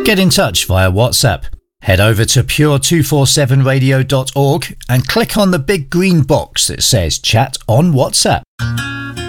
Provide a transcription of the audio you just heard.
Get in touch via WhatsApp. Head over to pure247radio.org and click on the big green box that says Chat on WhatsApp.